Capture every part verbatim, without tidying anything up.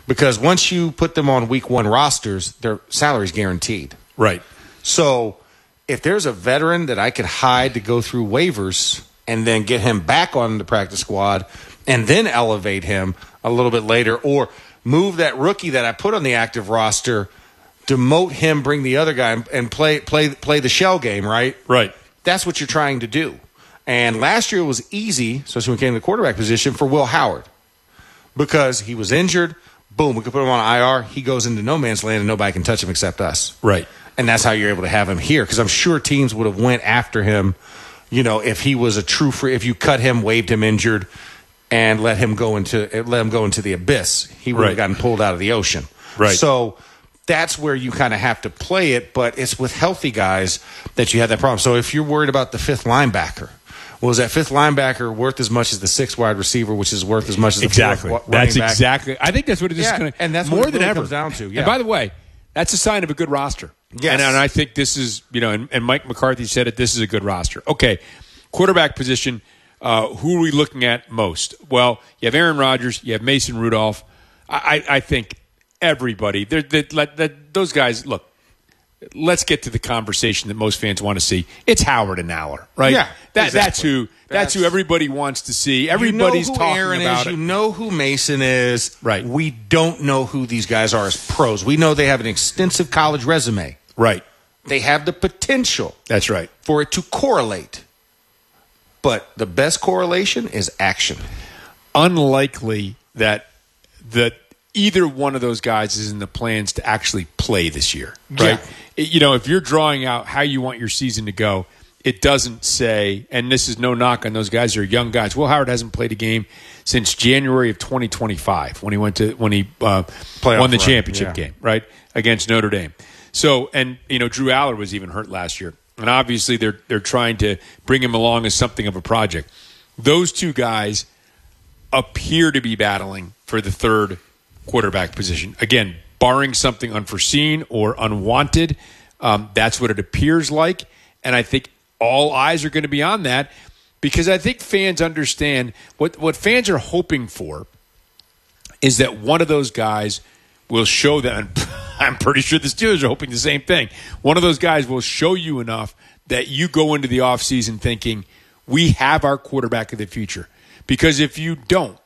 Because once you put them on week one rosters, their salary's guaranteed. Right. So if there's a veteran that I could hide to go through waivers and then get him back on the practice squad and then elevate him a little bit later, or move that rookie that I put on the active roster, demote him, bring the other guy, and play play play the shell game, right? Right. That's what you're trying to do. And last year it was easy, especially when it came to the quarterback position, for Will Howard. Because he was injured, boom, we could put him on I R, he goes into no man's land and nobody can touch him except us. Right. And that's how you're able to have him here. Because I'm sure teams would have went after him, you know, if he was a true free, if you cut him, waived him injured, and let him go into let him go into the abyss. He would Right. have gotten pulled out of the ocean. Right. So that's where you kind of have to play it, but it's with healthy guys that you have that problem. So if you're worried about the fifth linebacker, well, is that fifth linebacker worth as much as the sixth wide receiver, which is worth as much as the exactly. fourth That's running back? exactly. I think that's what it is Yeah, going to. and that's more what it than really ever comes down to. Yeah. And by the way, that's a sign of a good roster. Yes. And, and I think this is, you know, and, and Mike McCarthy said it. This is a good roster. Okay, quarterback position. Uh, who are we looking at most? Well, you have Aaron Rodgers. You have Mason Rudolph. I, I, I think everybody. They're, they're, they're, those guys. Look. Let's get to the conversation that most fans want to see. It's Howard and Aller, right? Yeah, that, exactly. that's who. That's, that's who everybody wants to see. Everybody's you know who talking Aaron about is, it. You know who Mason is. Right. We don't know who these guys are as pros. We know they have an extensive college resume. Right. They have the potential. That's right. For it to correlate. But the best correlation is action. Unlikely that that either one of those guys is in the plans to actually play this year, right? Yeah. You know, if you're drawing out how you want your season to go, it doesn't say, and this is no knock on those guys, they're young guys. Will Howard hasn't played a game since January of twenty twenty-five when he went to when he uh, won the run, championship yeah. game, right, against Notre Dame. So, and you know, Drew Aller was even hurt last year, and obviously they're they're trying to bring him along as something of a project. Those two guys appear to be battling for the third quarterback position. Again, barring something unforeseen or unwanted, um, that's what it appears like. And I think all eyes are going to be on that because I think fans understand what, what fans are hoping for is that one of those guys will show them. I'm pretty sure the Steelers are hoping the same thing. One of those guys will show you enough that you go into the offseason thinking, we have our quarterback of the future. Because if you don't,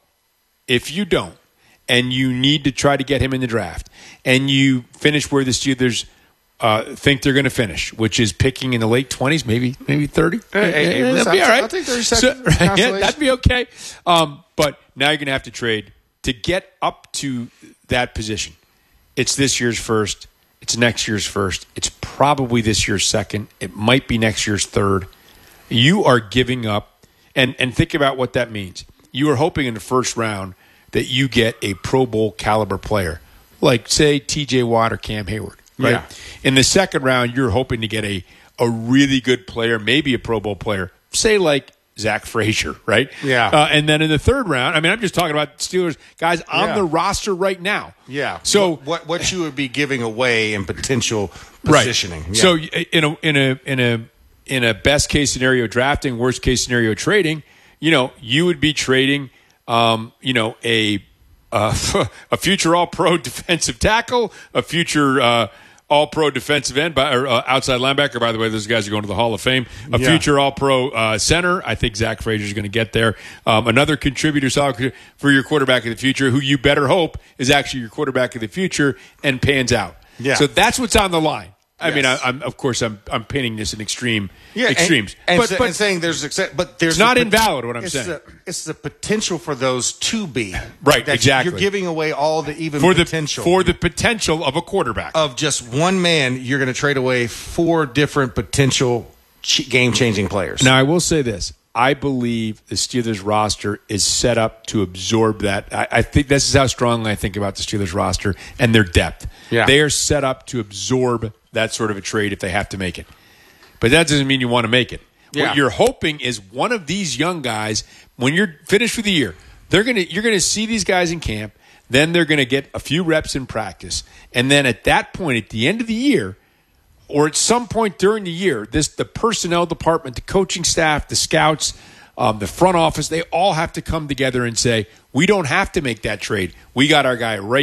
if you don't, and you need to try to get him in the draft, and you finish where the Steelers uh, think they're going to finish, which is picking in the late twenties, maybe maybe thirty. Hey, hey, hey, that'd listen, be all right. I'll take thirty seconds. So, yeah, that'd be okay. Um, but now you're going to have to trade to get up to that position. It's this year's first. It's next year's first. It's probably this year's second. It might be next year's third. You are giving up, and and think about what that means. You are hoping in the first round that you get a Pro Bowl caliber player, like, say, T J Watt or Cam Hayward. Right? Yeah. In the second round, you're hoping to get a, a really good player, maybe a Pro Bowl player, say like Zach Frazier, right? Yeah. Uh, and then in the third round, I mean, I'm just talking about Steelers guys on Yeah. the roster right now. Yeah. So what, what what you would be giving away in potential right. positioning. Yeah. So in a in a in a in a best case scenario drafting, worst case scenario trading, you know, you would be trading, um, you know, a uh, a future All Pro defensive tackle, a future uh, All Pro defensive end, by, or uh, outside linebacker. By the way, those guys are going to the Hall of Fame. A Yeah. future All Pro uh, center. I think Zach Frazier is going to get there. Um, another contributor solid for your quarterback of the future, who you better hope is actually your quarterback of the future and pans out. Yeah. So that's what's on the line. I Yes. mean, I, I'm of course I'm I'm painting this in extreme yeah, extremes, and, and, but, sa- but and saying there's success, but there's it's not the, invalid. What I'm it's saying, the, it's the potential for those to be Right, that exactly. You're giving away all the even for the potential for the potential of a quarterback. of just one man. You're going to trade away four different potential ch- game-changing players. Now, I will say this. I believe the Steelers roster is set up to absorb that. I, I think this is how strongly I think about the Steelers roster and their depth. Yeah. They are set up to absorb that sort of a trade if they have to make it. But that doesn't mean you want to make it. Yeah. What you're hoping is one of these young guys, when you're finished for the year, they're gonna you're gonna see these guys in camp, then they're gonna get a few reps in practice. And then at that point, at the end of the year, or at some point during the year, this the personnel department, the coaching staff, the scouts, um, the front office, they all have to come together and say, we don't have to make that trade. We got our guy right